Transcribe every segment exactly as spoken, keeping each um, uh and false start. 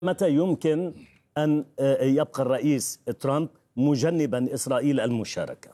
متى يمكن أن يبقى الرئيس ترامب مجنبا إسرائيل المشاركة؟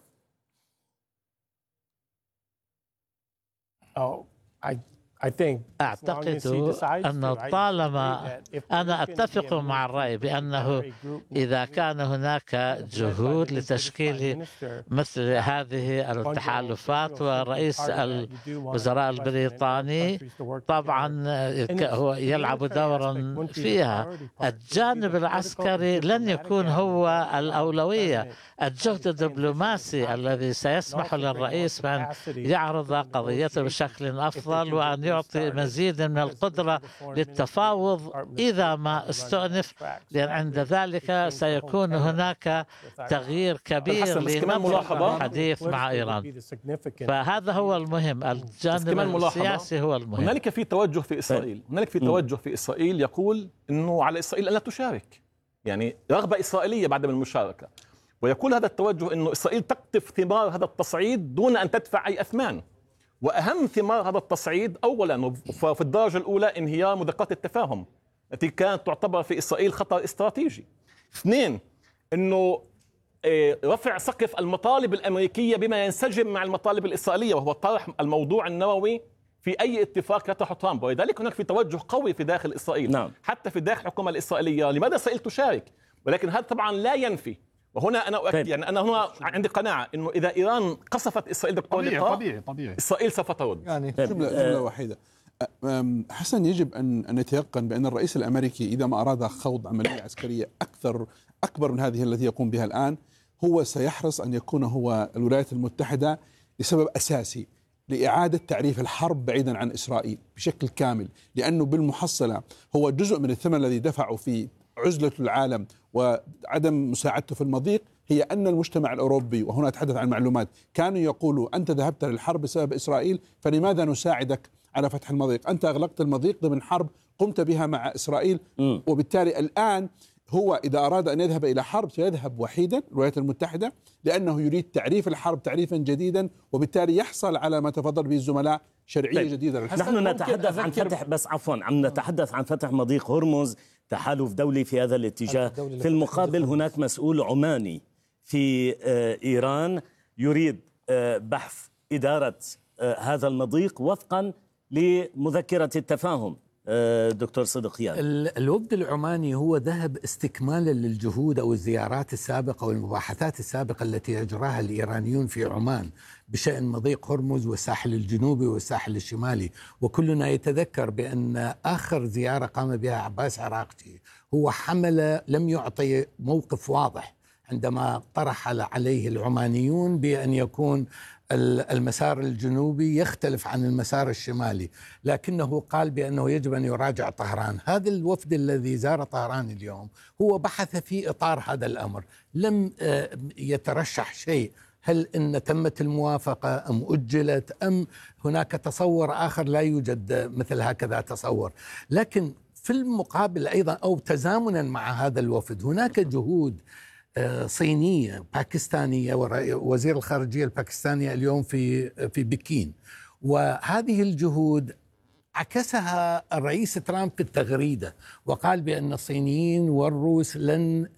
أعتقد أن طالما أنا أتفق مع الرأي بأنه إذا كان هناك جهود لتشكيل مثل هذه التحالفات، ورئيس الوزراء البريطاني طبعا هو يلعب دورا فيها. الجانب العسكري لن يكون هو الأولوية. الجهد الدبلوماسي الذي سيسمح للرئيس بأن يعرض قضيته بشكل أفضل وأن يعطي مزيد من القدرة للتفاوض إذا ما استأنف، لأن عند ذلك سيكون هناك تغيير كبير لنمط الحديث مع إيران. فهذا هو المهم، الجانب السياسي هو المهم. هنالك في توجه في إسرائيل هنالك في توجه في إسرائيل يقول أنه على إسرائيل ألا تشارك، يعني رغبة إسرائيلية بعدم المشاركة، ويقول هذا التوجه أنه إسرائيل تقطف ثمار هذا التصعيد دون أن تدفع أي أثمان. وأهم ثمار هذا التصعيد أولا في الدرجة الأولى انهيار مذكرات التفاهم التي كانت تعتبر في إسرائيل خطر استراتيجي. اثنين، أنه رفع سقف المطالب الأمريكية بما ينسجم مع المطالب الإسرائيلية، وهو طرح الموضوع النووي في أي اتفاق يطرحه ترامب. ولذلك هناك في توجه قوي في داخل إسرائيل، نعم. حتى في داخل الحكومة الإسرائيلية لماذا إسرائيل تشارك، ولكن هذا طبعا لا ينفي، وهنا أنا أؤكد يعني أنا هنا عندي قناعة إنه إذا إيران قصفت إسرائيل بكل لقاء طبيعي طبيعي إسرائيل سوف ترد. يعني جملة, جملة واحدة. حسن، يجب أن أن نتيقن بأن الرئيس الأمريكي إذا ما أراد خوض عملية عسكرية أكثر أكبر من هذه التي يقوم بها الآن، هو سيحرص أن يكون هو الولايات المتحدة لسبب أساسي لإعادة تعريف الحرب بعيدا عن إسرائيل بشكل كامل، لأنه بالمحصلة هو جزء من الثمن الذي دفعوا في عزلة العالم وعدم مساعدته في المضيق، هي أن المجتمع الأوروبي، وهنا أتحدث عن معلومات، كانوا يقولوا أنت ذهبت للحرب بسبب إسرائيل فلماذا نساعدك على فتح المضيق؟ أنت أغلقت المضيق ضمن حرب قمت بها مع إسرائيل. م. وبالتالي الآن هو إذا أراد أن يذهب إلى حرب سيذهب وحيدا الولايات المتحدة، لأنه يريد تعريف الحرب تعريفا جديدا، وبالتالي يحصل على ما تفضل به الزملاء شرعية طيب. جديدة للحرب. نحن نتحدث عن فتح بس عفوا عم نتحدث عن فتح مضيق هرمز، تحالف دولي في هذا الاتجاه. في المقابل هناك مسؤول عماني في إيران يريد بحث إدارة هذا المضيق وفقا لمذكرة التفاهم. دكتور صدقيان، الوفد العماني هو ذهب استكمالا للجهود أو الزيارات السابقة والمباحثات السابقة التي أجراها الإيرانيون في عمان بشأن مضيق هرمز والساحل الجنوبي والساحل الشمالي. وكلنا يتذكر بأن آخر زيارة قام بها عباس عراقجي هو حمل لم يعطي موقف واضح عندما طرح عليه العمانيون بأن يكون المسار الجنوبي يختلف عن المسار الشمالي، لكنه قال بأنه يجب أن يراجع طهران. هذا الوفد الذي زار طهران اليوم هو بحث في إطار هذا الأمر، لم يترشح شيء. هل إن تمت الموافقة أم أجلت أم هناك تصور آخر؟ لا يوجد مثل هكذا تصور. لكن في المقابل أيضا أو تزامنا مع هذا الوفد هناك جهود صينية باكستانية، ووزير الخارجية الباكستانية اليوم في في بكين، وهذه الجهود عكسها الرئيس ترامب في التغريدة وقال بأن الصينيين والروس لن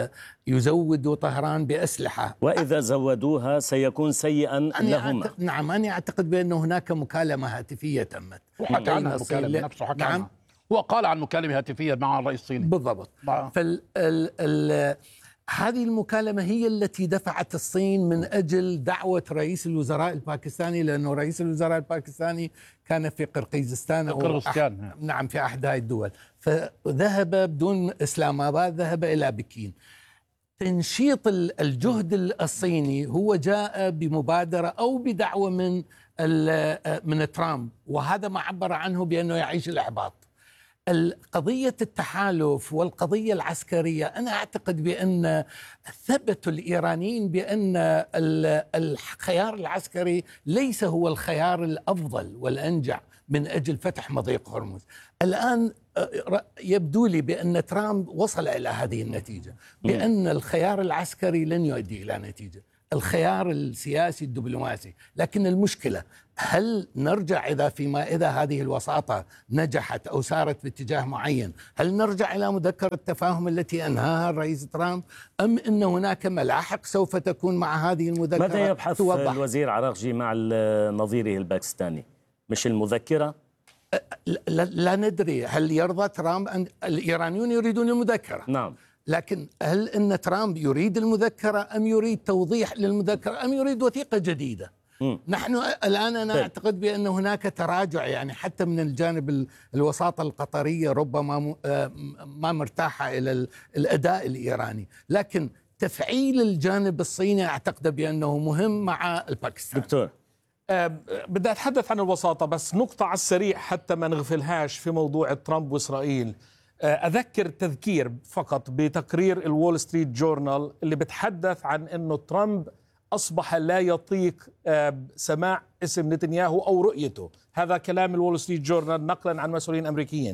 يزودوا طهران بأسلحة، وإذا زودوها سيكون سيئا لهم. نعم، أنا أعتقد بأن هناك مكالمة هاتفية تمت وحكى عنها المكالمة نفسه حكى نعم. هو قال عن مكالمة هاتفية مع الرئيس الصيني بالضبط. فال ال ال هذه المكالمة هي التي دفعت الصين من أجل دعوة رئيس الوزراء الباكستاني، لأنه رئيس الوزراء الباكستاني كان في قرقيزستان أو أح... نعم في أحد هذه الدول، فذهب بدون إسلام آباد، ذهب إلى بكين. تنشيط الجهد الصيني هو جاء بمبادرة أو بدعوة من من ترامب، وهذا ما عبر عنه بأنه يعيش الإحباط. القضية التحالف والقضية العسكرية، أنا أعتقد بأن ثبت الإيرانيين بأن الخيار العسكري ليس هو الخيار الأفضل والأنجع من أجل فتح مضيق هرمز. الآن يبدو لي بأن ترامب وصل إلى هذه النتيجة، بأن الخيار العسكري لن يؤدي إلى نتيجة. الخيار السياسي الدبلوماسي. لكن المشكلة هل نرجع إذا فيما إذا هذه الوساطة نجحت أو سارت باتجاه معين، هل نرجع إلى مذكرة التفاهم التي أنهاها الرئيس ترامب، أم أن هناك ملاحق سوف تكون مع هذه المذكرة؟ ماذا يبحث توضح؟ الوزير عراقجي مع نظيره الباكستاني؟ مش المذكرة؟ لا, لا ندري. هل يرضى ترامب أن الإيرانيون يريدون المذكرة؟ نعم. لكن هل أن ترامب يريد المذكرة أم يريد توضيح للمذكرة أم يريد وثيقة جديدة؟ م. نحن الآن أنا طيب. أعتقد بأن هناك تراجع، يعني حتى من الجانب الوساطة القطرية ربما ما مرتاحة إلى الأداء الإيراني، لكن تفعيل الجانب الصيني أعتقد بأنه مهم مع الباكستان. دكتور أه بدي أتحدث عن الوساطة، بس نقطة على السريع حتى ما نغفلهاش في موضوع ترامب وإسرائيل. أذكر تذكير فقط بتقرير الوول ستريت جورنال اللي بتحدث عن أنه ترامب أصبح لا يطيق سماع اسم نتنياهو أو رؤيته. هذا كلام الوول ستريت جورنال نقلا عن مسؤولين أمريكيين.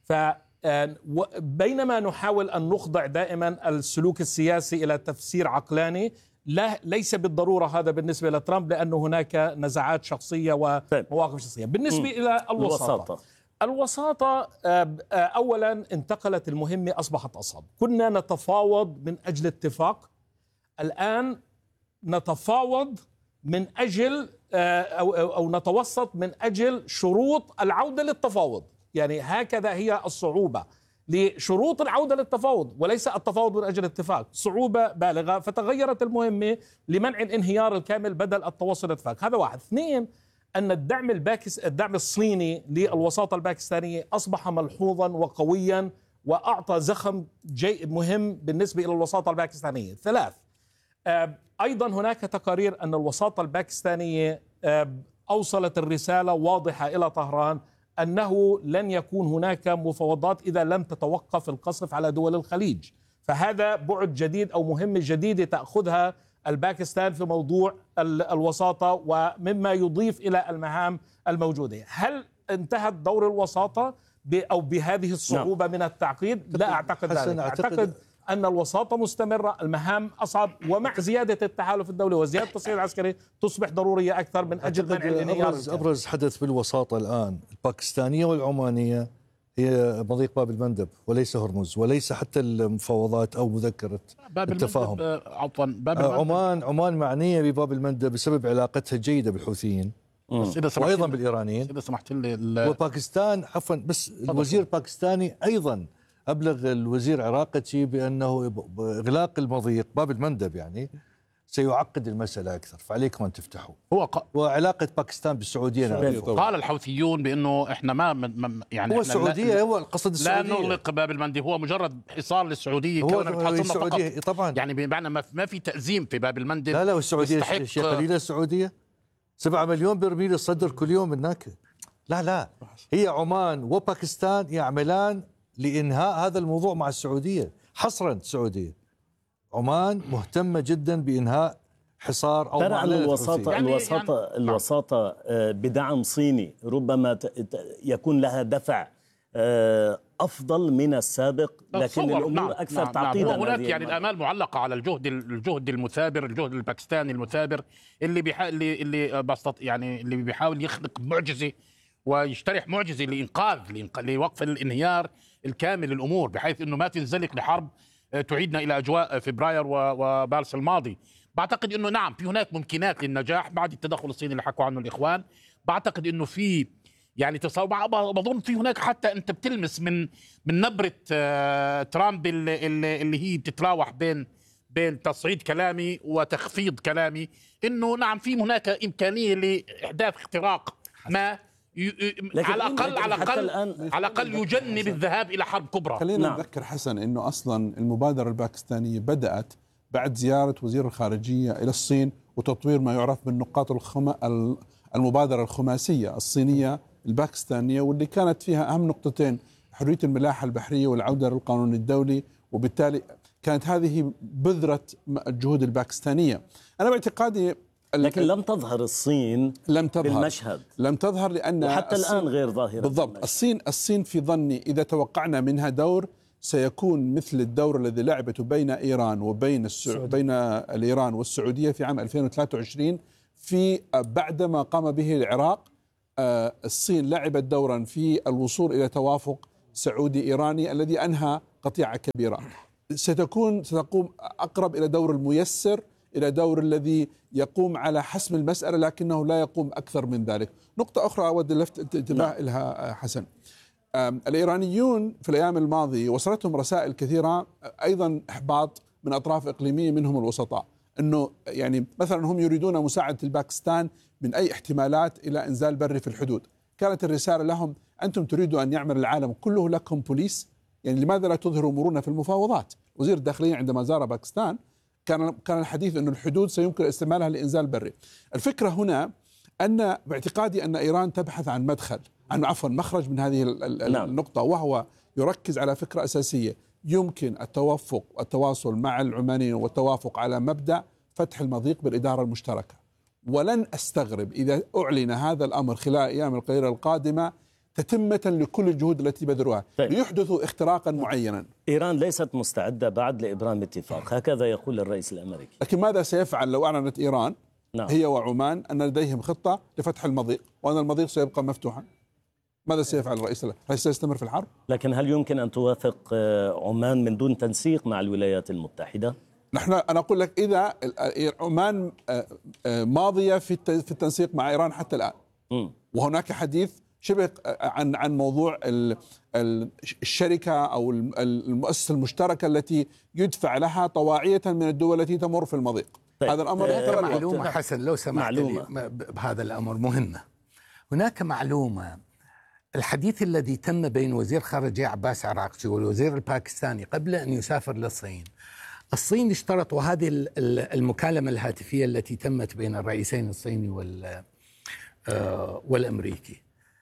فبينما نحاول أن نخضع دائما السلوك السياسي إلى تفسير عقلاني، لا ليس بالضرورة هذا بالنسبة لترامب، لأنه هناك نزعات شخصية ومواقف شخصية. بالنسبة م. إلى الوساطة, الوساطة. الوساطة أولا انتقلت المهمة، أصبحت أصعب. كنا نتفاوض من أجل اتفاق، الآن نتفاوض من أجل أو, أو نتوسط من أجل شروط العودة للتفاوض. يعني هكذا هي الصعوبة لشروط العودة للتفاوض وليس التفاوض من أجل اتفاق، صعوبة بالغة. فتغيرت المهمة لمنع الانهيار الكامل بدل التوصل لاتفاق. هذا واحد. اثنين، أن الدعم الباكس الدعم الصيني للوساطة الباكستانية أصبح ملحوظا وقويا وأعطى زخم جي مهم بالنسبة إلى الوساطة الباكستانية. ثلاث، أيضا هناك تقارير أن الوساطة الباكستانية أوصلت الرسالة واضحة إلى طهران أنه لن يكون هناك مفاوضات إذا لم تتوقف القصف على دول الخليج. فهذا بعد جديد أو مهمة جديدة تأخذها الباكستان في موضوع الوساطة، ومما يضيف إلى المهام الموجودة. هل انتهت دور الوساطة أو بهذه الصعوبة من التعقيد؟ لا أعتقد ذلك. أعتقد أن الوساطة مستمرة، المهام أصعب، ومع زيادة التحالف الدولي وزيادة التصعيد العسكري تصبح ضرورية أكثر من أجل منع الانهيار. أبرز, أبرز حدث بالوساطة الآن الباكستانية والعمانية هي مضيق باب المندب وليس هرمز، وليس حتى المفاوضات أو مذكرة باب التفاهم. عفوا باب المندب. عمان عمان معنية بباب المندب بسبب علاقتها الجيدة بالحوثيين وأيضا بالإيرانيين. إذا سمحت لي وباكستان عفوا بس الوزير الباكستاني أيضا أبلغ الوزير عراقتي بأنه إغلاق المضيق باب المندب يعني سيعقد المسألة أكثر، فعليكم أن تفتحوا. هو ق... وعلاقة باكستان بالسعودية قال الحوثيون بأنه إحنا ما يعني هو السعودية، هو القصد السعودية لا نغلق باب المندب، هو مجرد حصار للسعودية هو السعودية طبعا، يعني بمعنى ما في تأزيم في باب المندب. لا لا والسعودية شيء قليلة، السعودية سبعة مليون برميل الصدر كل يوم من هناك. لا لا هي عمان وباكستان يعملان لإنهاء هذا الموضوع مع السعودية حصرا. السعودية عمان مهتمة جدا بإنهاء حصار أو معاملة الوساطة. يعني الوساطة يعني الوساطة بدعم صيني ربما يكون لها دفع أفضل من السابق، لكن الأمور نعم أكثر نعم تعقيدا. نعم هناك يعني الآمال معلقة على الجهد الجهد المثابر، الجهد الباكستاني المثابر اللي بيحا اللي اللي بسط يعني اللي بيحاول يخلق معجزة ويشترح معجزة لإنقاذ لوقف الانهيار الكامل للأمور، بحيث أنه ما تنزلق لحرب تعيدنا إلى أجواء فبراير ومارس الماضي. بعتقد أنه نعم في هناك ممكنات للنجاح بعد التدخل الصيني اللي حكوا عنه الإخوان. بعتقد أنه في يعني تصور، بظن في هناك حتى أنت بتلمس من من نبرة ترامب اللي, اللي هي بتتراوح بين بين تصعيد كلامي وتخفيض كلامي، أنه نعم في هناك إمكانية لإحداث اختراق ما على الأقل على الأقل على الأقل يجنب الذهاب إلى حرب كبرى. خلينا نعم. نذكر حسن إنه أصلا المبادرة الباكستانية بدأت بعد زيارة وزير الخارجية إلى الصين وتطوير ما يعرف بالنقاط الخم... المبادرة الخماسية الصينية الباكستانية، واللي كانت فيها أهم نقطتين: حرية الملاحة البحرية والعودة للقانون الدولي. وبالتالي كانت هذه بذرة الجهود الباكستانية. أنا باعتقادي لكن لم تظهر الصين لم تظهر بالمشهد، لم تظهر لأن وحتى الآن غير ظاهرة بالضبط. الصين الصين في ظني إذا توقعنا منها دور سيكون مثل الدور الذي لعبته بين إيران وبين السع... بين الإيران والسعودية في عام ألفين وثلاثة وعشرين في بعدما قام به العراق. الصين لعبت دورا في الوصول إلى توافق سعودي إيراني الذي أنهى قطيعة كبيرة. ستكون ستقوم أقرب إلى دور الميسر، إلى دور الذي يقوم على حسم المسألة لكنه لا يقوم أكثر من ذلك. نقطة أخرى أود لفت انتباه لها حسن، الإيرانيون في الأيام الماضية وصلتهم رسائل كثيرة أيضا إحباط من أطراف إقليمية منهم الوسطاء، أنه يعني مثلا هم يريدون مساعدة الباكستان من أي احتمالات إلى إنزال بري في الحدود. كانت الرسالة لهم: أنتم تريدوا أن يعمل العالم كله لكم بوليس؟ يعني لماذا لا تظهروا مرونة في المفاوضات؟ وزير الداخلية عندما زار باكستان كان كان الحديث أن الحدود سيمكن استعمالها لإنزال بري. الفكرة هنا أن باعتقادي أن إيران تبحث عن مدخل عن عفوا مخرج من هذه النقطة، وهو يركز على فكرة أساسية: يمكن التوافق والتواصل مع العمانيين والتوافق على مبدأ فتح المضيق بالإدارة المشتركة. ولن أستغرب إذا أعلن هذا الأمر خلال الأيام القليلة القادمة تتمة لكل الجهود التي بذلوها ليحدثوا اختراقا معينا. إيران ليست مستعدة بعد لإبرام اتفاق، هكذا يقول الرئيس الأمريكي. لكن ماذا سيفعل لو أعلنت إيران نعم. هي وعمان أن لديهم خطة لفتح المضيق وأن المضيق سيبقى مفتوحا؟ ماذا سيفعل الرئيس؟ هل سيستمر في الحرب؟ لكن هل يمكن أن توافق عمان من دون تنسيق مع الولايات المتحدة؟ نحن أنا أقول لك إذا عمان ماضية في التنسيق مع إيران حتى الآن، م. وهناك حديث شبه عن عن موضوع الشركة أو المؤسسة المشتركة التي يدفع لها طواعية من الدول التي تمر في المضيق. طيب. هذا الأمر هناك معلومة حسن لو سمحت لي بهذا الأمر مهمة. هناك معلومة: الحديث الذي تم بين وزير خارجية عباس عراقجي والوزير الباكستاني قبل أن يسافر للصين، الصين اشترط، وهذه المكالمة الهاتفية التي تمت بين الرئيسين الصيني والأمريكي،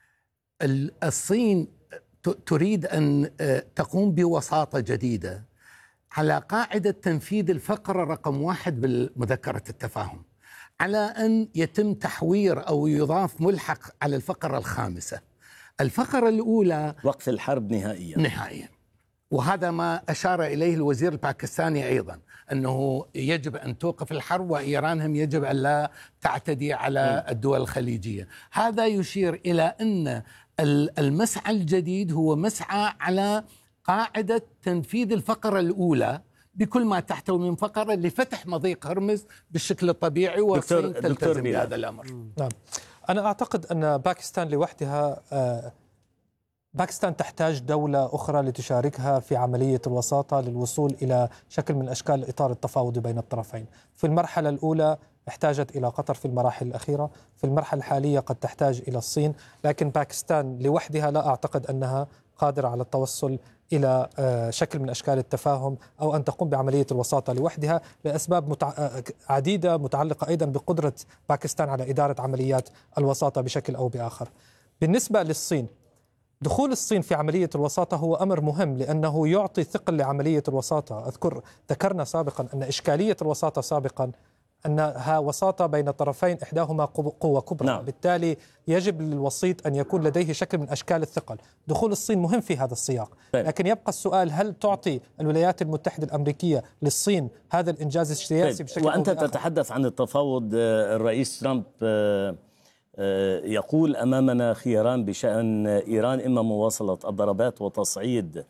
الصين تريد أن تقوم بوساطة جديدة على قاعدة تنفيذ الفقرة رقم واحد بالمذكرة التفاهم، على أن يتم تحوير أو يضاف ملحق على الفقرة الخامسة. الفقرة الأولى وقف الحرب نهائيا نهائيا، وهذا ما أشار إليه الوزير الباكستاني أيضا، أنه يجب أن توقف الحرب وإيران هم يجب أن لا تعتدي على الدول الخليجية. هذا يشير إلى أن المسعى الجديد هو مسعى على قاعدة تنفيذ الفقرة الأولى بكل ما تحتوي من فقرة لفتح مضيق هرمز بالشكل الطبيعي، والصين تلتزم بهذا الأمر. نعم، أنا أعتقد أن باكستان لوحدها باكستان تحتاج دولة أخرى لتشاركها في عملية الوساطة للوصول إلى شكل من أشكال الإطار التفاوضي بين الطرفين. في المرحلة الأولى احتاجت إلى قطر، في المراحل الأخيرة في المرحلة الحالية قد تحتاج إلى الصين، لكن باكستان لوحدها لا أعتقد أنها قادرة على التوصل إلى شكل من أشكال التفاهم أو أن تقوم بعملية الوساطة لوحدها لأسباب متع... عديدة متعلقة أيضا بقدرة باكستان على إدارة عمليات الوساطة بشكل أو بآخر. بالنسبة للصين، دخول الصين في عملية الوساطة هو أمر مهم لأنه يعطي ثقل لعملية الوساطة. أذكر ذكرنا سابقا أن إشكالية الوساطة سابقا أنها وساطة بين طرفين إحداهما قوة كبرى، نعم. بالتالي يجب للوسيط أن يكون لديه شكل من أشكال الثقل. دخول الصين مهم في هذا السياق، لكن يبقى السؤال: هل تعطي الولايات المتحدة الأمريكية للصين هذا الإنجاز السياسي بشكل وأنت أو بآخر؟ تتحدث عن التفاوض، الرئيس ترامب يقول أمامنا خياران بشأن إيران: إما مواصلة الضربات وتصعيد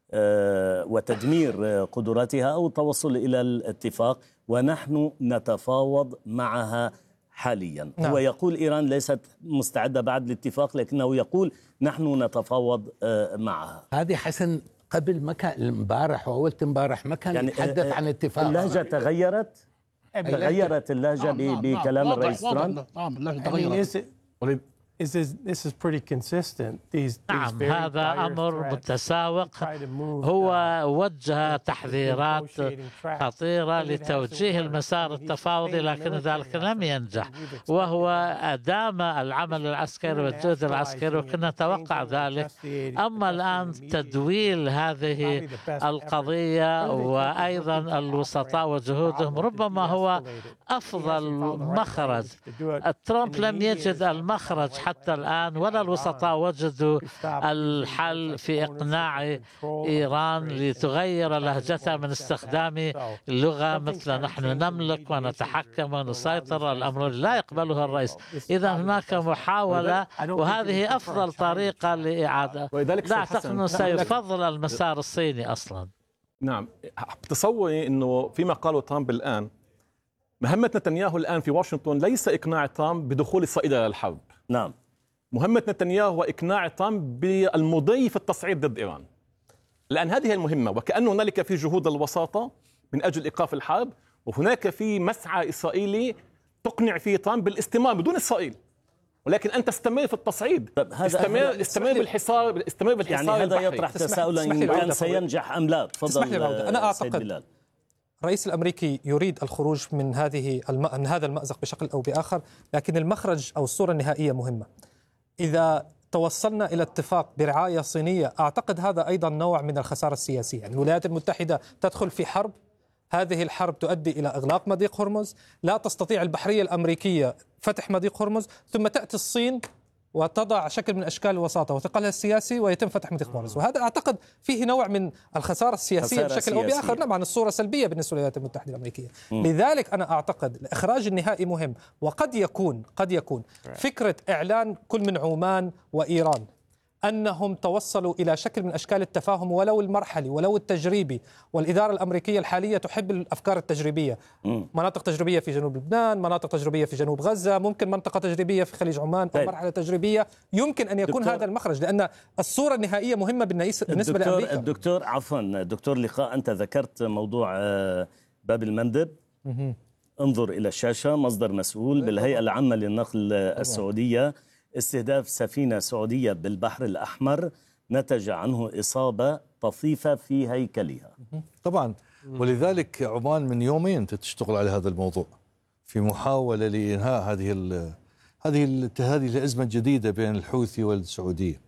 وتدمير قدراتها أو التوصل إلى الاتفاق، ونحن نتفاوض معها حاليا. نعم. هو يقول إيران ليست مستعدة بعد الاتفاق، لكنه يقول نحن نتفاوض معها. هذه حسن قبل ما كان امبارح وأول امبارح ما كان يعني يتحدث عن اتفاق. اللهجة تغيرت تغيرت اللهجة بكلام الرئيس ترامب. نعم اللهجة تغيرت. This is, this is pretty consistent. These, نعم these هذا أمر متساوق. هو وجه تحذيرات خطيرة لتوجيه المسار التفاوضي، لكن ذلك لم ينجح، وهو أدام العمل العسكري والجهد العسكري، وكنا نتوقع ذلك. أما الآن تدويل هذه القضية وأيضا الوسطاء وجهودهم ربما هو أفضل مخرج. ترامب لم يجد المخرج حتى الآن ولا الوسطاء وجدوا الحل في إقناع إيران لتغير لهجتها من استخدام اللغة مثل نحن نملك ونتحكم ونسيطر، الأمر لا يقبله الرئيس. إذا هناك محاولة وهذه أفضل طريقة لإعادة. لا أعتقد أنه سيفضل المسار الصيني أصلا. نعم، تصوري أنه فيما قاله ترامب الآن مهمة نتنياهو الآن في واشنطن ليس إقناع ترامب بدخول إسرائيل إلى الحرب. نعم، مهمة نتنياهو هو إقناع ترامب بالمضي في التصعيد ضد إيران، لأن هذه المهمة، وكأن هنالك في جهود الوساطة من أجل إيقاف الحرب، وهناك في مسعى إسرائيلي تقنع فيه ترامب بالاستمرار بدون إسرائيل، ولكن أن تستمر في التصعيد. استمر استمر بالحصار استمر بالحصار يعني هذا البحري. يطرح تساؤلا إن كان سينجح أم لا. تفضل. أنا أعتقد الرئيس الأمريكي يريد الخروج من هذه الم... من هذا المأزق بشكل أو بآخر، لكن المخرج أو الصورة النهائية مهمة. إذا توصلنا إلى اتفاق برعاية صينية، أعتقد هذا أيضا نوع من الخسارة السياسية. يعني الولايات المتحدة تدخل في حرب، هذه الحرب تؤدي إلى إغلاق مضيق هرمز، لا تستطيع البحرية الأمريكية فتح مضيق هرمز، ثم تأتي الصين وتضع شكل من أشكال الوساطة وثقلها السياسي ويتم فتح مضيق هرمز. وهذا أعتقد فيه نوع من الخسارة السياسية بشكل أو بآخر. نعم، عن الصورة سلبية بالنسبة للولايات المتحدة الأمريكية. م. لذلك أنا أعتقد الإخراج النهائي مهم، وقد يكون قد يكون فكرة إعلان كل من عمان وإيران أنهم توصلوا إلى شكل من أشكال التفاهم ولو المرحلي ولو التجريبي، والإدارة الأمريكية الحالية تحب الأفكار التجريبية. م. مناطق تجريبية في جنوب لبنان، مناطق تجريبية في جنوب غزة، ممكن منطقة تجريبية في خليج عمان أو مرحلة تجريبية. يمكن أن يكون هذا المخرج، لأن الصورة النهائية مهمة بالنسبة الدكتور لأمريكا. الدكتور عفوا دكتور لقاء، أنت ذكرت موضوع باب المندب. م. انظر إلى الشاشة. مصدر مسؤول بالهيئة العامة للنقل السعودية: استهداف سفينة سعودية بالبحر الأحمر نتج عنه إصابة طفيفة في هيكلها. طبعا، ولذلك عمان من يومين تشتغل على هذا الموضوع في محاولة لإنهاء هذه ال هذه ال هذه الأزمة الجديدة بين الحوثي والسعودية.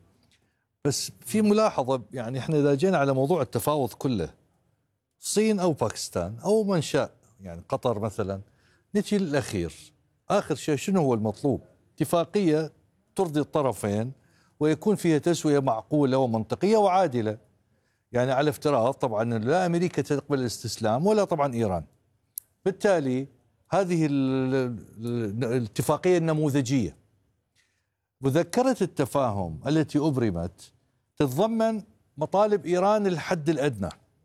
بس في ملاحظة، يعني احنا إذا جينا على موضوع التفاوض كله، الصين أو باكستان أو من شاء، يعني قطر مثلا، نجي للأخير، آخر شيء شنو هو المطلوب؟ اتفاقية ترضي الطرفين ويكون فيها تسوية معقولة ومنطقية وعادلة. يعني على افتراض طبعا لا أمريكا تقبل الاستسلام ولا طبعا إيران. بالتالي هذه الاتفاقية النموذجية، مذكرة التفاهم التي أبرمت تتضمن مطالب إيران الحد الأدنى.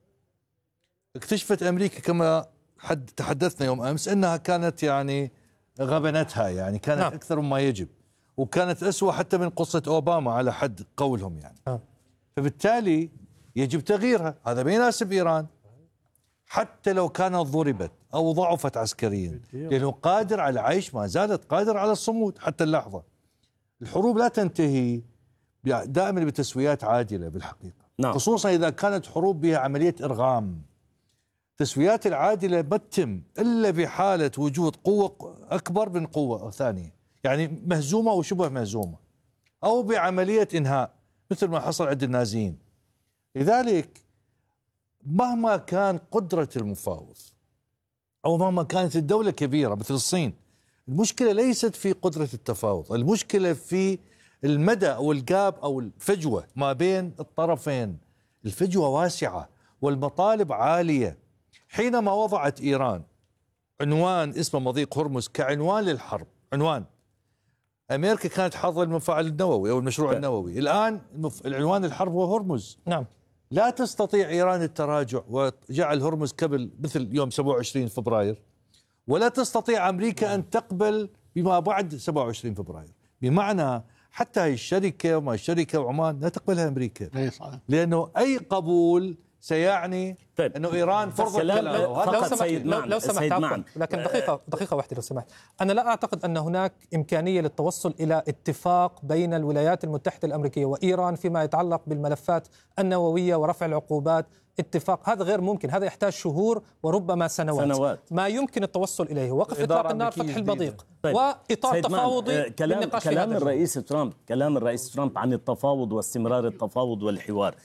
اكتشفت أمريكا كما حد تحدثنا يوم أمس أنها كانت يعني غبنتها، يعني كانت نعم. أكثر مما يجب، وكانت أسوأ حتى من قصة أوباما على حد قولهم يعني. نعم. فبالتالي يجب تغييرها. هذا ما يناسب إيران حتى لو كانت ضربت أو ضعفت عسكريا، لأنه قادر على العيش، ما زالت قادر على الصمود حتى اللحظة. الحروب لا تنتهي دائما بتسويات عادلة بالحقيقة. نعم. خصوصا إذا كانت حروب بها عملية إرغام. التسويات العادلة ما تتم إلا بحالة وجود قوة أكبر من قوة ثانية، يعني مهزومة وشبه مهزومة، أو بعملية إنهاء مثل ما حصل عند النازيين. لذلك مهما كان قدرة المفاوض أو مهما كانت الدولة كبيرة مثل الصين، المشكلة ليست في قدرة التفاوض، المشكلة في المدى أو الجاب أو الفجوة ما بين الطرفين. الفجوة واسعة والمطالب عالية. حينما وضعت إيران عنوان اسمه مضيق هرمز كعنوان للحرب، عنوان، أمريكا كانت حاضرة المفاعل النووي أو المشروع ف... النووي. الآن العنوان الحرب هو هرمز. نعم. لا تستطيع إيران التراجع وجعل هرمز قبل مثل يوم سبعة وعشرين فبراير، ولا تستطيع أمريكا أن تقبل بما بعد سبعة وعشرين فبراير. بمعنى حتى هاي الشركة وما الشركة وعمان لا تقبلها أمريكا، لأنه أي قبول سيعني طيب. أنه إيران فرضت كلامه. لو سمحت لو, لو سمحت عفوا، لكن دقيقة دقيقة واحدة لو سمحت. أنا لا أعتقد أن هناك إمكانية للتوصل إلى اتفاق بين الولايات المتحدة الأمريكية وإيران فيما يتعلق بالملفات النووية ورفع العقوبات. اتفاق هذا غير ممكن، هذا يحتاج شهور وربما سنوات. سنوات. ما يمكن التوصل إليه وقف إطلاق النار، فتح البضيق، طيب. وإطار تفاوضي. آه كلام, كلام الرئيس ترامب كلام الرئيس ترامب عن التفاوض واستمرار التفاوض والحوار.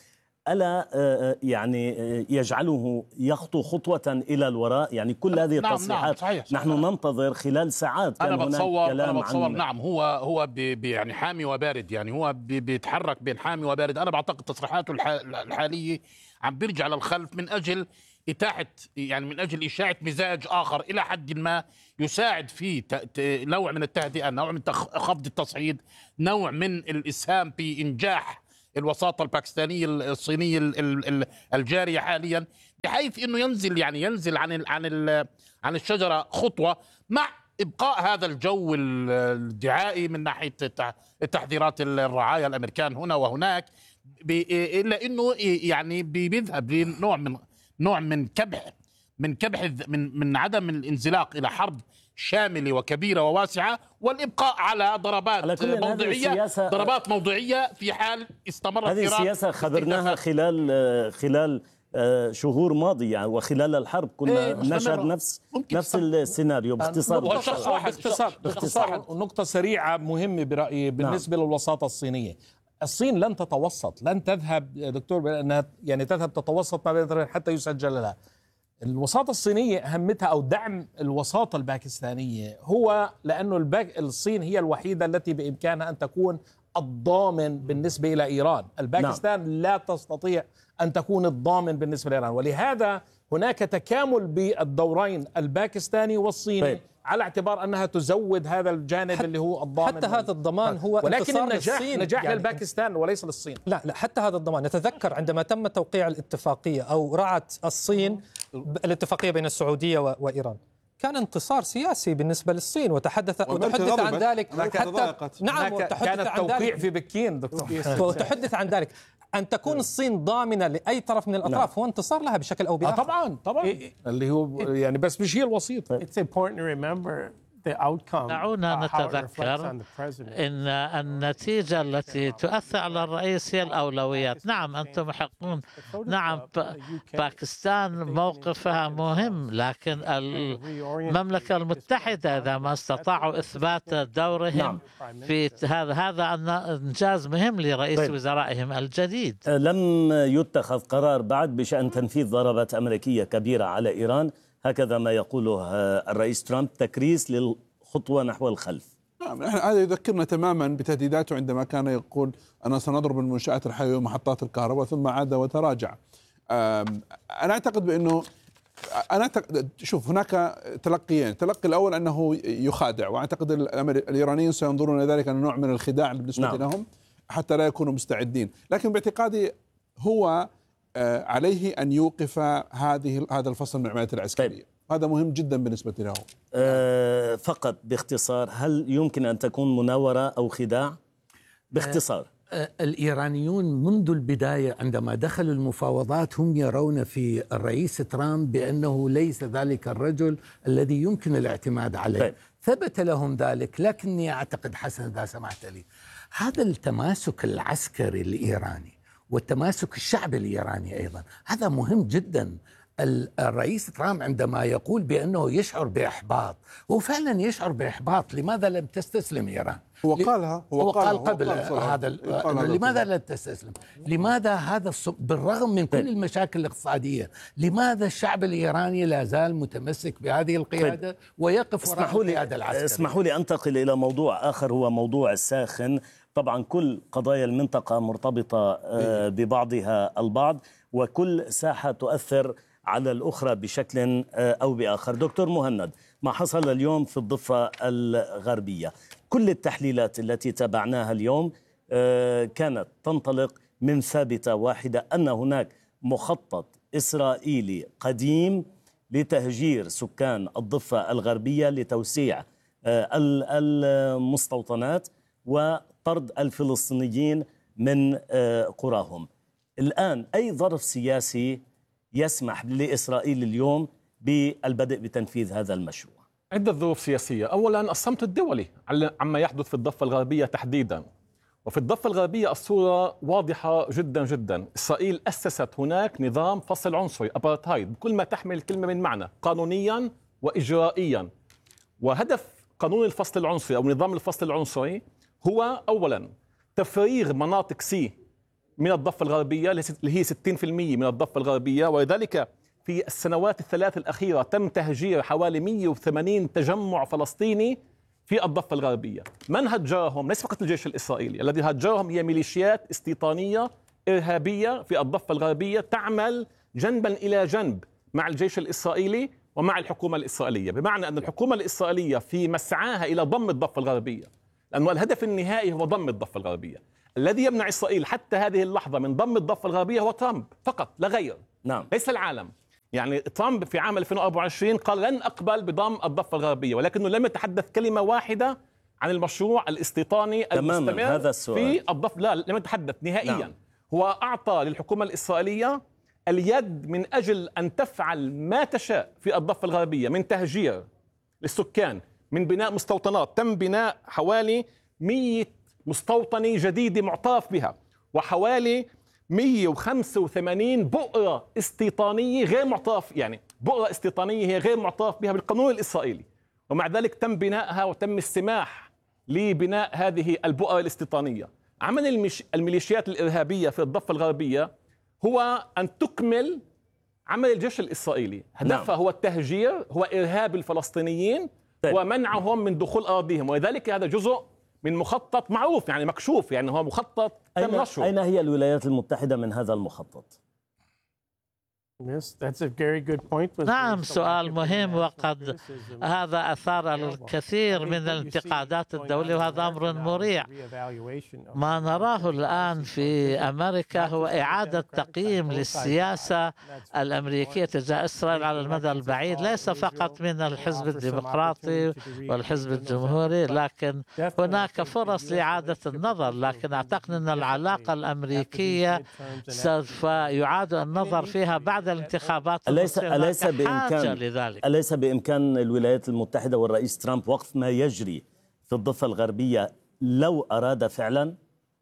ألا يعني يجعله يخطو خطوة إلى الوراء؟ يعني كل هذه نعم التصريحات نعم صحيح صحيح. نحن ننتظر خلال ساعات كان أنا بتصور هناك أنا بتصور عن... نعم هو هو بي يعني حامي وبارد، يعني هو بي بيتحرك بين حامي وبارد. أنا بعتقد تصريحاته الحالية عم بيرجع للخلف من أجل إتاحة يعني من أجل إشاعة مزاج آخر إلى حد ما يساعد في نوع من التهدئة، نوع من خفض التصعيد، نوع من الإسهام في إنجاح الوساطة الباكستانية الصينية الجارية حاليا، بحيث انه ينزل يعني ينزل عن ال عن ال عن الشجرة خطوة، مع ابقاء هذا الجو الدعائي من ناحية التحذيرات الرعايا الامريكان هنا وهناك، الا انه يعني بيذهب لنوع من نوع من كبح من كبح من من عدم الانزلاق الى حرب شاملة وكبيرة وواسعة، والإبقاء على ضربات على موضعية ضربات موضعية في حال استمرت هذه السياسة خبرناها خلال خلال شهور ماضية وخلال الحرب كنا إيه نشهد نفس نفس السيناريو. باختصار باختصار باختصار نقطة سريعة مهمة برأيي بالنسبة نعم. للوساطة الصينية. الصين لن تتوسط، لن تذهب دكتور بأنها يعني تذهب تتوسط ما بين حتى يسجل لها. الوساطة الصينية أهمتها أو دعم الوساطة الباكستانية هو لأنه الباك الصين هي الوحيدة التي بإمكانها أن تكون الضامن بالنسبة إلى إيران. الباكستان نعم. لا تستطيع أن تكون الضامن بالنسبة لإيران، ولهذا هناك تكامل بالدورين الباكستاني والصيني طيب. على اعتبار أنها تزود هذا الجانب اللي هو الضامن. حتى هذا الضمان هو ولكن النجاح للصين نجاح يعني للباكستان وليس للصين. لا لا حتى هذا الضمان، نتذكر عندما تم توقيع الاتفاقية أو رعت الصين الاتفاقية بين السعودية وإيران، كان انتصار سياسي بالنسبة للصين، وتحدث وتحدث عن ذلك حتى نعم كان التوقيع في بكين دكتور وتحدث عن ذلك أن تكون الصين ضامنة لأي طرف من الأطراف نعم. هو انتصار لها بشكل أو بآخر. آه طبعا طبعا إيه اللي هو يعني بس مش هي الوسيط. It's important to remember the outcome. دعونا نتذكر أن النتيجة التي تؤثر على الرئيس هي الأولويات. نعم أنتم محقون، نعم باكستان موقفها مهم، لكن المملكة المتحدة إذا ما استطاعوا إثبات دورهم في هذا هذا إنجاز مهم لرئيس طيب. وزرائهم الجديد. لم يتخذ قرار بعد بشأن تنفيذ ضربات أمريكية كبيرة على إيران، هكذا ما يقوله الرئيس ترامب، تكريس للخطوة نحو الخلف. نعم هذا يذكرنا تماما بتهديداته عندما كان يقول أنا سنضرب المنشآت الحيوية ومحطات الكهرباء، ثم عاد وتراجع. أنا أعتقد بأنه أنا شوف هناك تلقيين، التلقي الأول أنه يخادع، وأعتقد الإيرانيين سينظرون إلى ذلك أنه نوع من الخداع بالنسبة نعم. لهم حتى لا يكونوا مستعدين، لكن باعتقادي هو عليه أن يوقف هذه هذا الفصل من العمليات العسكرية. طيب. هذا مهم جدا بالنسبة له. أه فقط باختصار، هل يمكن أن تكون مناورة أو خداع؟ باختصار. أه الإيرانيون منذ البداية عندما دخلوا المفاوضات هم يرون في الرئيس ترامب بأنه ليس ذلك الرجل الذي يمكن الاعتماد عليه. طيب. ثبت لهم ذلك، لكني أعتقد حسن إذا سمحت لي هذا التماسك العسكري الإيراني والتماسك الشعبي الإيراني أيضا هذا مهم جدا. الرئيس ترامب عندما يقول بأنه يشعر بإحباط، هو فعلا يشعر بإحباط. لماذا لم تستسلم إيران؟ هو قالها هو, هو قال قبل هذا لماذا لم تستسلم؟ لماذا هذا بالرغم من كل المشاكل الاقتصادية لماذا الشعب الإيراني لا زال متمسك بهذه القيادة ويقف وراء القيادة العسكرية؟ اسمحوا لي أنتقل إلى موضوع آخر، هو موضوع الساخن. طبعا كل قضايا المنطقة مرتبطة ببعضها البعض، وكل ساحة تؤثر على الأخرى بشكل أو بآخر. دكتور مهند، ما حصل اليوم في الضفة الغربية، كل التحليلات التي تابعناها اليوم كانت تنطلق من ثابتة واحدة، أن هناك مخطط إسرائيلي قديم لتهجير سكان الضفة الغربية لتوسيع المستوطنات وطرد الفلسطينيين من قراهم. الآن أي ظرف سياسي يسمح لإسرائيل اليوم بالبدء بتنفيذ هذا المشروع؟ عدة ظروف سياسية. أولا الصمت الدولي عما يحدث في الضفة الغربية تحديدا، وفي الضفة الغربية الصورة واضحة جدا جدا. إسرائيل أسست هناك نظام فصل عنصري أبارتهايد بكل ما تحمل الكلمة من معنى، قانونيا وإجرائيا. وهدف قانون الفصل العنصري أو نظام الفصل العنصري هو أولا تفريغ مناطق سي من الضفة الغربية اللي هي ستين بالمئة من الضفة الغربية، ولذلك في السنوات الثلاث الأخيرة تم تهجير حوالي مئة وثمانين تجمع فلسطيني في الضفة الغربية. من هجرهم؟ ليس فقط الجيش الإسرائيلي، الذي هجرهم هي ميليشيات استيطانية إرهابية في الضفة الغربية تعمل جنبا إلى جنب مع الجيش الإسرائيلي ومع الحكومة الإسرائيلية، بمعنى أن الحكومة الإسرائيلية في مسعاها إلى ضم الضفة الغربية، لأنه الهدف النهائي هو ضم الضفة الغربية. الذي يمنع إسرائيل حتى هذه اللحظة من ضم الضفة الغربية هو ترامب فقط لا غير، نعم. ليس العالم. يعني ترامب في عام ألفين وأربعة وعشرين قال لن أقبل بضم الضفة الغربية، ولكنه لم يتحدث كلمة واحدة عن المشروع الاستيطاني المستمر هذا السؤال. في الضفة، لا لم يتحدث نهائيا. نعم. هو أعطى للحكومة الإسرائيلية اليد من أجل أن تفعل ما تشاء في الضفة الغربية، من تهجير للسكان، من بناء مستوطنات. تم بناء حوالي مئة مستوطنة جديدة معترف بها، وحوالي مئة وخمسة وثمانين بؤرة استيطانية غير معترف، يعني بؤرة استيطانية هي غير معترف بها بالقانون الإسرائيلي، ومع ذلك تم بنائها وتم السماح لبناء هذه البؤرة الاستيطانية. عمل الميليشيات الإرهابية في الضفة الغربية هو أن تكمل عمل الجيش الإسرائيلي. هدفها نعم. هو التهجير، هو إرهاب الفلسطينيين طيب. ومنعهم من دخول أراضيهم، ولذلك هذا جزء من مخطط معروف، يعني مكشوف، يعني هو مخطط تم نشره. أين هي الولايات المتحدة من هذا المخطط؟ Yes, that's a very good point. نعم، سؤال مهم، وقد هذا أثار الكثير من الانتقادات الدولية، وهذا أمر مريع. ما نراه الآن في أمريكا هو إعادة تقييم للسياسة الأمريكية تجاه إسرائيل على المدى البعيد، ليس فقط من الحزب الديمقراطي والحزب الجمهوري، لكن هناك فرص لإعادة النظر. لكن أعتقد أن العلاقة الأمريكية سوف يعاد النظر فيها بعد الانتخابات. أليس أليس بإمكان لذلك. أليس بإمكان الولايات المتحدة والرئيس ترامب وقف ما يجري في الضفة الغربية لو أراد فعلا؟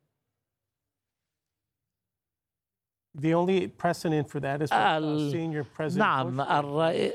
The only precedent for that is ال... senior president نعم الرئي...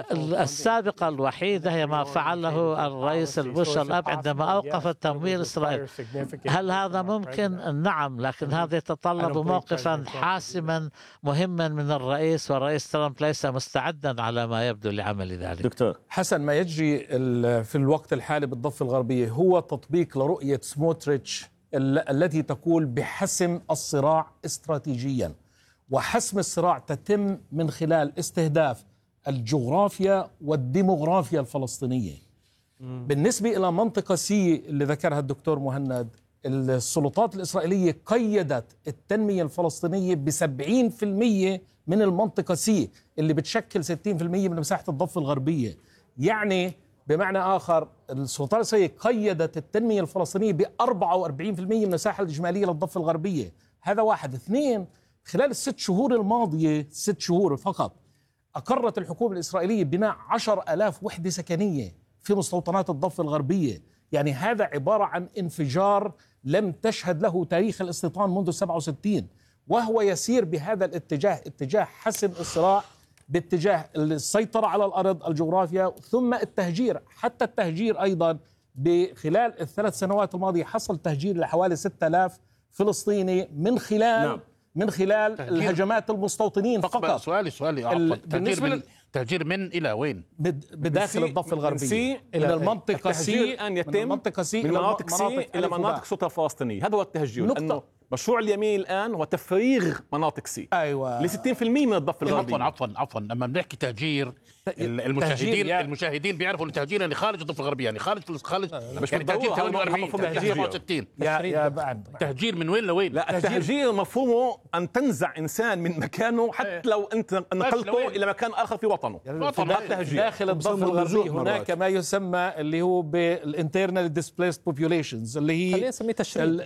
السابقة الوحيدة هي ما فعله الرئيس البوش الأب عندما أوقف تمويل إسرائيل. هل هذا ممكن؟ نعم، لكن هذا يتطلب موقفا حاسما مهما من الرئيس، والرئيس ترامب ليس مستعدا على ما يبدو لعمل ذلك. دكتور حسن، ما يجري في الوقت الحالي بالضفة الغربية هو تطبيق لرؤية سموتريتش التي تقول بحسم الصراع استراتيجيا، وحسم الصراع تتم من خلال استهداف الجغرافيا والديموغرافيا الفلسطينية. مم. بالنسبة إلى منطقة سي اللي ذكرها الدكتور مهند، السلطات الإسرائيلية قيدت التنمية الفلسطينية بسبعين في المية من المنطقة سي اللي بتشكل ستين في المية من مساحة الضفة الغربية. يعني بمعنى آخر السلطات الإسرائيلية قيدت التنمية الفلسطينية ب أربعة وأربعين في المية من المساحة الإجمالية للضفة الغربية. هذا واحد. اثنين، خلال الست شهور الماضية، ست شهور فقط، أقرت الحكومة الإسرائيلية بناء عشر ألاف وحدة سكنية في مستوطنات الضفة الغربية. يعني هذا عبارة عن انفجار لم تشهد له تاريخ الاستيطان منذ سبعة وستين، وهو يسير بهذا الاتجاه، اتجاه حسم الصراع، باتجاه السيطرة على الأرض، الجغرافيا، ثم التهجير. حتى التهجير أيضا بخلال الثلاث سنوات الماضية حصل تهجير لحوالي ستة آلاف فلسطيني من خلال نعم. من خلال تهجير. الهجمات المستوطنين فقط. سؤالي سؤالي ال... تهجير من تهجير من الى وين؟ بداخل الضفة الغربية الى المنطقة سي، ان يتم من المنطقة سي من مناطق سي الى مناطق السلطة الفلسطينية. هذا هو التهجير، لانه مشروع اليمين الان هو تفريغ مناطق سي ايوه ل ستين في المية من الضفة الغربية. عفوا عفوا عفوا لما بنحكي تهجير المشاهدين يعني المشاهدين بيعرفوا التهجير يعني خارج الضفة الغربية، يعني خارج خارج مش يعني تهجير ثمانية وأربعين تهجير سبعة وستين. يا يا بعد تهجير من وين لوين؟ لا، التهجير مفهومه ان تنزع انسان من مكانه حتى لو انت نقلته الى مكان اخر في وطنه. داخل الضفة الغربية هناك ما يسمى اللي هو بالانترنال ديسبليسد بوبوليشنز، اللي هي خلينا نسميه تشريد،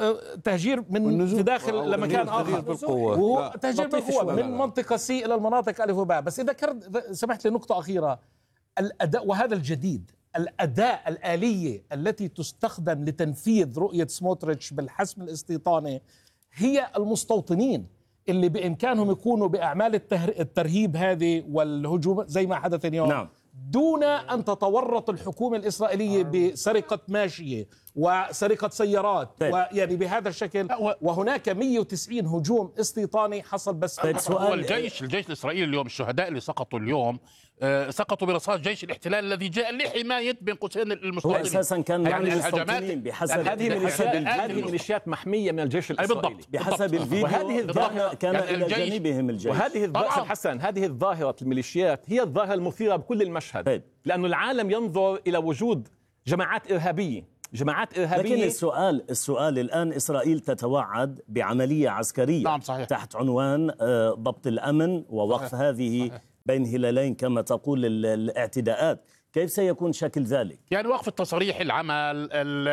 تهجير من في داخل لمكان اخر بالقوة، وهو تهجير بالقوة من منطقة سي الى المناطق الف وباء. بس اذا كرت سمحت لي نقطة أخيرة، الأداء، وهذا الجديد، الأداء الآلية التي تستخدم لتنفيذ رؤية سموتريتش بالحسم الاستيطاني هي المستوطنين اللي بإمكانهم يكونوا بأعمال الترهيب هذه والهجوم زي ما حدث اليوم. نعم. دون أن تتورط الحكومة الإسرائيلية بسرقة ماشية وسرقة سيارات ويعني بهذا الشكل. وهناك مئة وتسعين هجوم استيطاني حصل بس. هو الجيش الجيش الإسرائيلي اليوم، الشهداء اللي سقطوا اليوم آه سقطوا برصاص جيش الاحتلال الذي جاء لحماية بين قوسين المستوطنين. هو أساسا كان يعني الهجمات بحسب هذه الميليشيات هذه الميليشيات محمية من الجيش الإسرائيلي بحسب الفيديو. وهذه الظاهرة كان إلى جانبهم الجيش. وهذه الظاهرة حسن هذه الظاهرة الميليشيات هي الظاهرة المثيرة بكل المشهد. طيب. لأنه العالم ينظر إلى وجود جماعات إرهابية جماعات إرهابية. لكن السؤال السؤال الآن إسرائيل تتوعد بعملية عسكرية. نعم صحيح. تحت عنوان ضبط الأمن ووقف صحيح. هذه صحيح. بين هلالين كما تقول الاعتداءات. كيف سيكون شكل ذلك؟ يعني وقف التصريح العمل،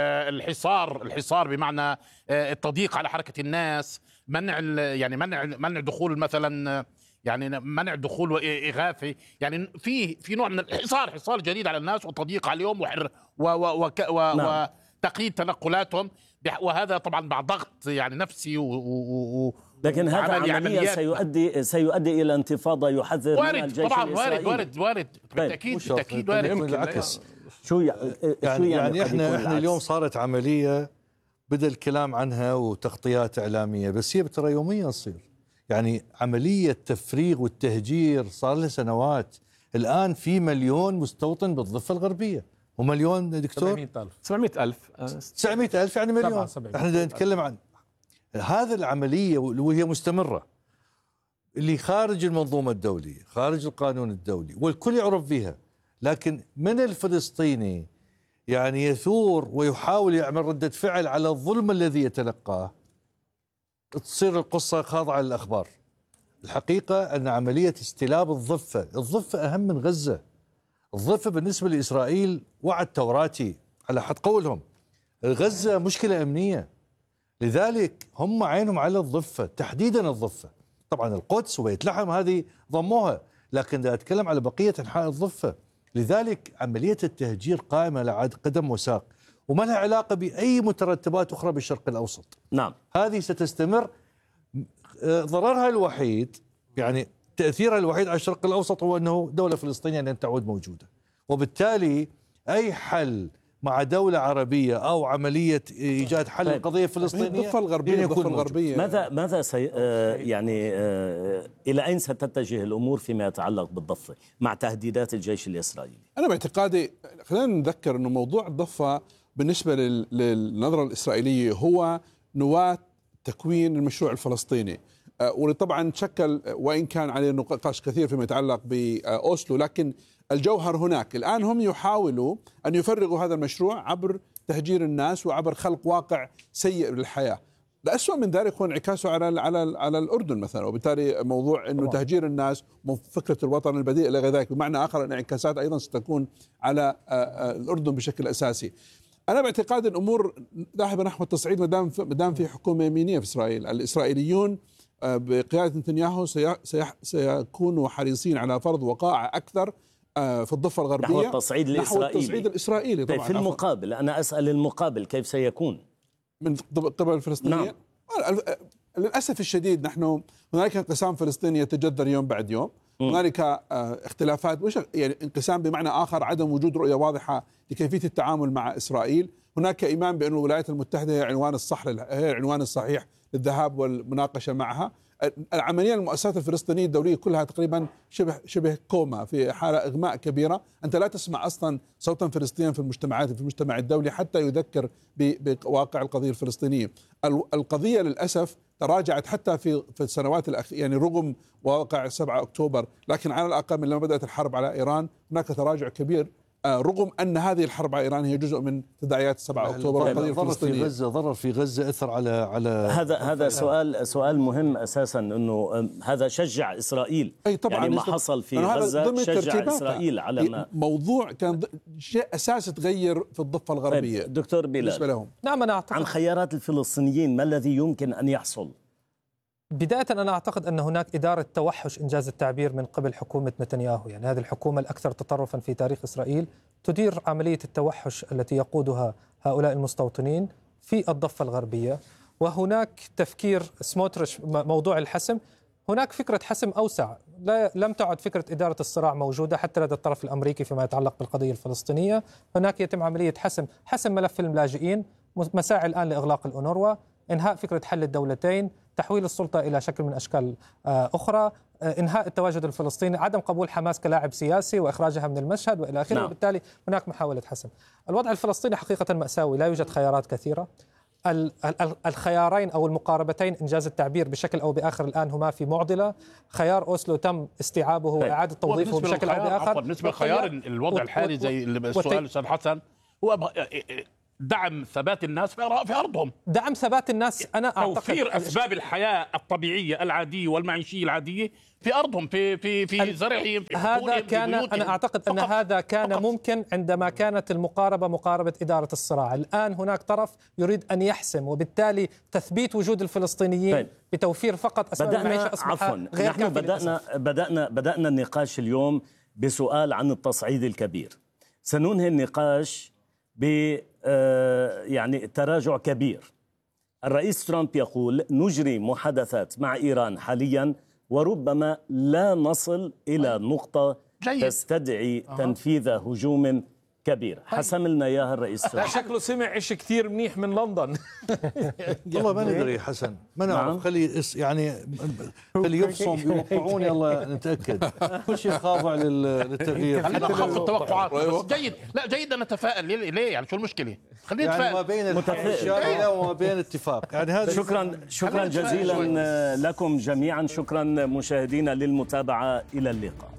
الحصار الحصار بمعنى التضييق على حركة الناس، منع يعني منع منع دخول مثلا، يعني منع دخول وإغاثة، يعني في في نوع من الحصار حصار جديد على الناس وتضييق عليهم وحر و و و نعم. وتقييد تنقلاتهم، وهذا طبعا بعد ضغط يعني نفسي و, و لكن هذا عمليا سيؤدي سيؤدي الى انتفاضه يحذر وارد منها الجيش طبعا الإسرائيلي. وارد وارد وارد بالتاكيد بالتاكيد وارد. العكس شو يعني, يعني, يعني احنا احنا اليوم صارت عمليه بدا الكلام عنها وتغطيات اعلاميه، بس هي ترى يوميا تصير. يعني عمليه تفريغ والتهجير صار لها سنوات. الان في مليون مستوطن بالضفه الغربيه، ومليون دكتور سبعمئة ألف تسعمئة ألف يعني مليون. احنا نتكلم عن هذا العملية وهي مستمرة اللي خارج المنظومة الدولية، خارج القانون الدولي، والكل يعرف فيها. لكن من الفلسطيني يعني يثور ويحاول يعمل ردة فعل على الظلم الذي يتلقاه، تصير القصة خاضعة للأخبار. الحقيقة أن عملية استلاب الضفة الضفة أهم من غزة. الضفة بالنسبة لإسرائيل وعد توراتي على حد قولهم. غزة مشكلة أمنية، لذلك هم عينهم على الضفة، تحديدا الضفة. طبعا القدس وبيت لحم هذه ضموها، لكن دا أتكلم على بقية أنحاء الضفة. لذلك عملية التهجير قائمة على قدم وساق، وما لها علاقة بأي مترتبات أخرى بالشرق الأوسط. نعم، هذه ستستمر. ضررها الوحيد يعني تأثيرها الوحيد على الشرق الأوسط هو أنه دولة فلسطينية لن تعود موجودة، وبالتالي أي حل مع دولة عربية أو عملية إيجاد حل القضية الفلسطينية الضفة الغربية الضفة الغربية ماذا ماذا سي آه يعني آه إلى أين ستتجه الأمور فيما يتعلق بالضفة مع تهديدات الجيش الإسرائيلي؟ أنا باعتقادي خلينا نذكر أنه موضوع الضفة بالنسبة للنظرة الإسرائيلية هو نواة تكوين المشروع الفلسطيني، آه وطبعا تشكل وإن كان عليه نقاش كثير فيما يتعلق بأوسلو، لكن الجوهر هناك. الآن هم يحاولوا أن يفرغوا هذا المشروع عبر تهجير الناس وعبر خلق واقع سيء للحياة. الأسوأ من ذلك هو انعكاسه على على على الأردن مثلا، وبالتالي موضوع أنه تهجير الناس فكرة الوطن البديل إلى غير ذلك. بمعنى آخر الانعكاسات أيضا ستكون على الأردن بشكل أساسي. أنا باعتقاد الأمور ذاهبة نحو التصعيد ما دام ما دام في حكومة يمينية في إسرائيل. الإسرائيليون بقيادة نتنياهو سيكونوا حريصين على فرض وقائع أكثر في الضفة الغربية نحو التصعيد الإسرائيلي. نحو التصعيد الإسرائيلي طبعا. في المقابل أنا أسأل المقابل كيف سيكون من قبل الفلسطينيين؟ نعم. للأسف الشديد نحن هنالك انقسام فلسطيني يتجذر يوم بعد يوم، هنالك اختلافات مش يعني انقسام بمعنى آخر عدم وجود رؤية واضحة لكيفية التعامل مع إسرائيل. هناك إيمان بأن الولايات المتحدة هي عنوان الصح هي العنوان الصحيح للذهاب والمناقشة معها. العملية المؤسسات الفلسطينية الدولية كلها تقريبا شبه شبه كوما، في حالة إغماء كبيرة. أنت لا تسمع أصلا صوتا فلسطينيا في المجتمعات في المجتمع الدولي حتى يذكر بواقع القضية الفلسطينية. القضية للأسف تراجعت حتى في في السنوات الأخيرة، يعني رغم واقع سبعة أكتوبر، لكن على الأقل من لما بدأت الحرب على إيران هناك تراجع كبير، رغم أن هذه الحرب على إيران هي جزء من تداعيات سبعة أكتوبر والقضية الفلسطينية. في غزة ضرر في غزة أثر على على هذا هذا سؤال سؤال مهم أساسا، أنه هذا شجع إسرائيل. أي طبعا يعني ما حصل في غزة شجع إسرائيل على ما موضوع كان شيء أساسي تغير في الضفة الغربية. دكتور بلال لهم. نعم أنا أعتقد عن خيارات الفلسطينيين ما الذي يمكن أن يحصل؟ بداية أنا أعتقد أن هناك إدارة توحش إنجاز التعبير من قبل حكومة نتنياهو، يعني هذه الحكومة الأكثر تطرفا في تاريخ إسرائيل تدير عملية التوحش التي يقودها هؤلاء المستوطنين في الضفة الغربية. وهناك تفكير سموتريتش موضوع الحسم، هناك فكرة حسم أوسع، لا لم تعد فكرة إدارة الصراع موجودة حتى لدى الطرف الأمريكي فيما يتعلق بالقضية الفلسطينية. هناك يتم عملية حسم حسم ملف اللاجئين، مساعي الآن لإغلاق الأونروا، إنهاء فكرة حل الدولتين، تحويل السلطة إلى شكل من أشكال أخرى، إنهاء التواجد الفلسطيني، عدم قبول حماس كلاعب سياسي وإخراجها من المشهد وإلى آخره. نعم. وبالتالي هناك محاولة حسم. الوضع الفلسطيني حقيقة مأساوي، لا يوجد خيارات كثيرة. الخيارين أو المقاربتين إنجاز التعبير بشكل أو بآخر الآن هما في معضلة. خيار أوسلو تم استيعابه وإعادة توظيفه بشكل أو بآخر. بالنسبة لخيار الوضع الحالي زي السؤال أستاذ حسن هو دعم ثبات الناس في أرضهم، دعم ثبات الناس. أنا أعتقد توفير أسباب الحياة الطبيعية العادية والمعيشية العادية في أرضهم، في في في زرعهم، في هذا كان أنا أعتقد أن هذا كان فقط. ممكن عندما كانت المقاربة مقاربة إدارة الصراع. الآن هناك طرف يريد أن يحسم، وبالتالي تثبيت وجود الفلسطينيين طيب. بتوفير فقط أسباب المعيشة أصبح غير نحن بدأنا بدأنا بدأنا النقاش اليوم بسؤال عن التصعيد الكبير. سننهي النقاش ب يعني تراجع كبير. الرئيس ترامب يقول نجري محادثات مع إيران حاليا وربما لا نصل إلى نقطة جيد. تستدعي أه. تنفيذ هجوم كبير. حسم لنا إياها الرئيس ترامب. شكله سمع إشي كثير منيح من لندن. والله ما ندري حسن، ما نعرف. خلي يعني خلي يبصم يوقعون، يلا نتأكد. كل شيء خاضع للتغيير. خلينا نخفض التوقعات. بس جيد، لا جيد أن نتفائل. ليه يعني شو المشكلة؟ خلينا نتفائل. يعني ما بين الحياة وما بين اتفاق. يعني هذا شكرا شكرا جزيلا لكم جميعا. شكرا مشاهدينا للمتابعة. إلى اللقاء.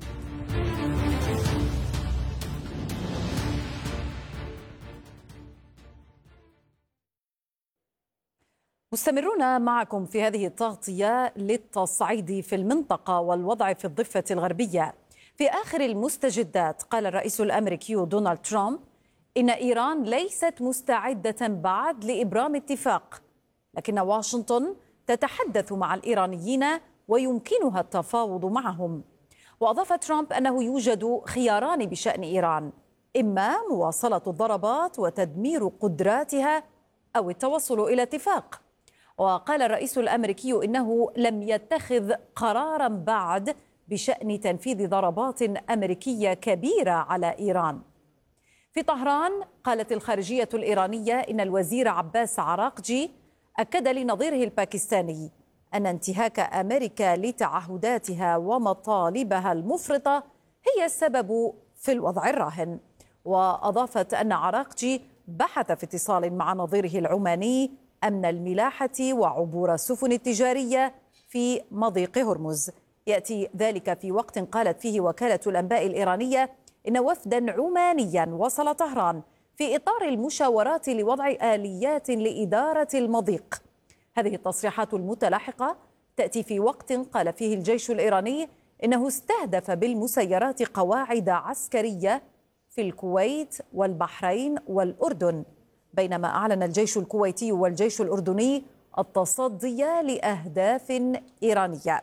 مستمرون معكم في هذه التغطية للتصعيد في المنطقة والوضع في الضفة الغربية. في آخر المستجدات قال الرئيس الأمريكي دونالد ترامب إن إيران ليست مستعدة بعد لإبرام اتفاق، لكن واشنطن تتحدث مع الإيرانيين ويمكنها التفاوض معهم. وأضاف ترامب أنه يوجد خياران بشأن إيران، إما مواصلة الضربات وتدمير قدراتها أو التوصل إلى اتفاق. وقال الرئيس الأمريكي إنه لم يتخذ قرارا بعد بشأن تنفيذ ضربات أمريكية كبيرة على إيران. في طهران قالت الخارجية الإيرانية إن الوزير عباس عراقجي أكد لنظيره الباكستاني أن انتهاك أمريكا لتعهداتها ومطالبها المفرطة هي السبب في الوضع الراهن. وأضافت أن عراقجي بحث في اتصال مع نظيره العماني أمن الملاحة وعبور السفن التجارية في مضيق هرمز. يأتي ذلك في وقت قالت فيه وكالة الأنباء الإيرانية إن وفدا عمانيا وصل طهران في إطار المشاورات لوضع آليات لإدارة المضيق. هذه التصريحات المتلاحقة تأتي في وقت قال فيه الجيش الإيراني إنه استهدف بالمسيرات قواعد عسكرية في الكويت والبحرين والأردن، بينما أعلن الجيش الكويتي والجيش الأردني التصدي لأهداف إيرانية.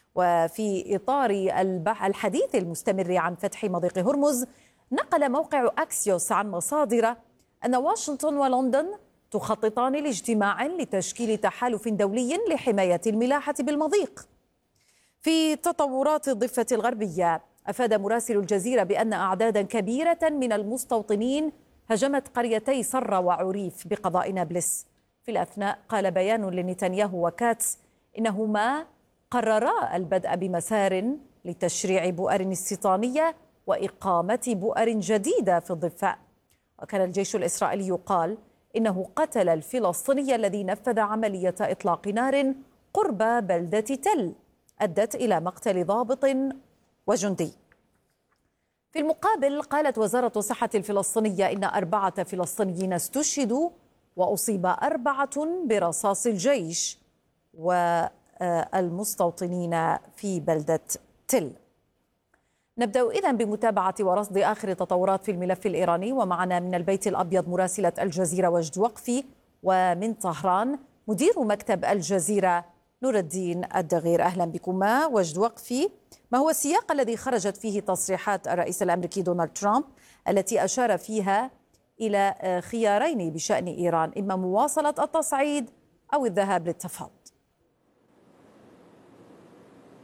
وفي إطار الحديث المستمر عن فتح مضيق هرمز، نقل موقع أكسيوس عن مصادر أن واشنطن ولندن تخططان لاجتماع لتشكيل تحالف دولي لحماية الملاحة بالمضيق. في تطورات الضفة الغربية، أفاد مراسل الجزيرة بأن أعدادا كبيرة من المستوطنين هجمت قريتي صرة وعريف بقضاء نابلس. في الأثناء قال بيان لنتنياهو وكاتس إنهما قررا البدء بمسار لتشريع بؤر استيطانية وإقامة بؤر جديدة في الضفة. وكان الجيش الإسرائيلي قال إنه قتل الفلسطيني الذي نفذ عملية إطلاق نار قرب بلدة تل أدت إلى مقتل ضابط وجندي. في المقابل قالت وزارة الصحة الفلسطينية إن أربعة فلسطينيين استشهدوا وأصيب أربعة برصاص الجيش والمستوطنين في بلدة تل. نبدأ إذن بمتابعة ورصد آخر التطورات في الملف الإيراني، ومعنا من البيت الأبيض مراسلة الجزيرة وجد وقفي، ومن طهران مدير مكتب الجزيرة نور الدين الدغير. أهلا بكما وجد وقفي. ما هو السياق الذي خرجت فيه تصريحات الرئيس الأمريكي دونالد ترامب التي أشار فيها إلى خيارين بشأن إيران، إما مواصلة التصعيد أو الذهاب للتفاوض؟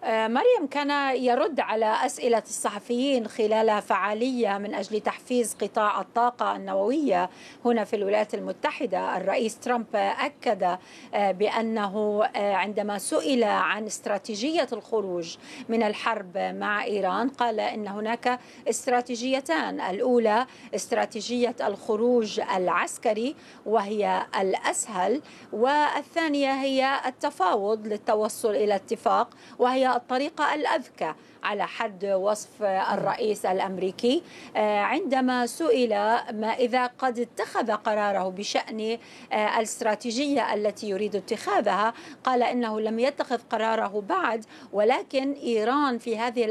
مريم كان يرد على أسئلة الصحفيين خلال فعالية من أجل تحفيز قطاع الطاقة النووية هنا في الولايات المتحدة. الرئيس ترامب أكد بأنه عندما سئل عن استراتيجية الخروج من الحرب مع إيران قال إن هناك استراتيجيتان، الأولى استراتيجية الخروج العسكري وهي الأسهل، والثانية هي التفاوض للتوصل إلى اتفاق وهي الطريقة الأذكى على حد وصف الرئيس الأمريكي. عندما سئل ما إذا قد اتخذ قراره بشأن الاستراتيجية التي يريد اتخاذها قال إنه لم يتخذ قراره بعد، ولكن إيران في هذه